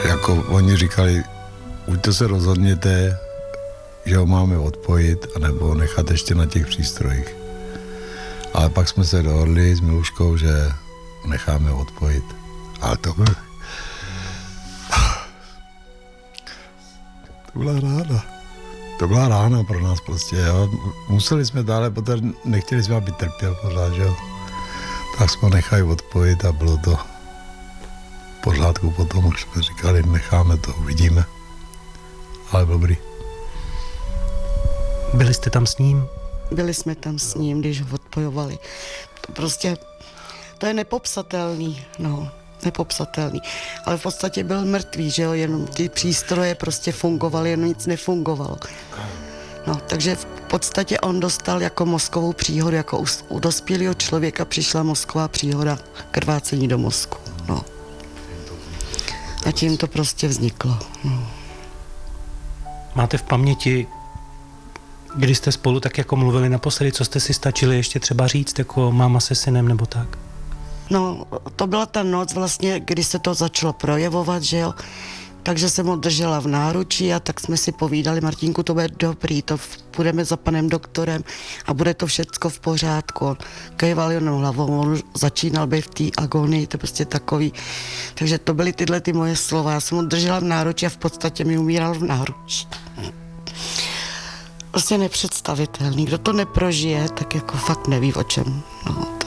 Jako oni říkali, buď to se rozhodněte, že ho máme odpojit, anebo nechat ještě na těch přístrojích. Ale pak jsme se dohodli s Miluškou, že necháme odpojit. Ale to byla rána. To byla rána pro nás prostě, jo. Museli jsme dále, protože nechtěli jsme, aby trpěl pořád, jo. Tak jsme nechali odpojit a bylo to v pořádku. Potom už jsme říkali, necháme to, uvidíme. Ale dobrý. Byli jste tam s ním? Byli jsme tam s ním, když ho odpojovali. To prostě, to je nepopsatelný, no, nepopsatelný. Ale v podstatě byl mrtvý, že jo, jenom ty přístroje prostě fungovaly, jenom nic nefungovalo. No, takže v podstatě on dostal jako mozkovou příhodu, jako u dospělého člověka přišla mozková příhoda, krvácení do mozku, no. A tím to prostě vzniklo, no. Máte v paměti, kdy jste spolu tak jako mluvili naposledy, co jste si stačili ještě třeba říct, jako máma se synem nebo tak? No, to byla ta noc vlastně, kdy se to začalo projevovat, že jo. Takže jsem ho držela v náručí a tak jsme si povídali, Martínku, to bude dobrý, to půjdeme za panem doktorem a bude to všecko v pořádku. On kejval jenom hlavou, on začínal být v té agonii, to prostě takový. Takže to byly tyhle ty moje slova. Já jsem ho držela v náručí a v podstatě mi umíral v náručí. Prostě nepředstavitelný. Kdo to neprožije, tak jako fakt neví o čem. No.